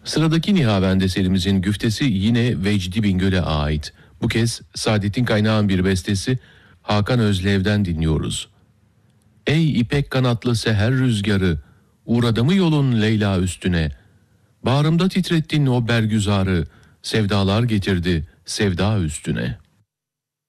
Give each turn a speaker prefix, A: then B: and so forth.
A: Sıradaki Nihavend eserimizin güftesi yine Vecdi Bingöl'e ait. Bu kez Saadettin Kaynağ'ın bir bestesi Hakan Özlev'den dinliyoruz. Ey ipek kanatlı seher rüzgarı, uğradı mı yolun Leyla üstüne? Bağrımda titrettin o bergüzarı, sevdalar getirdi sevda üstüne.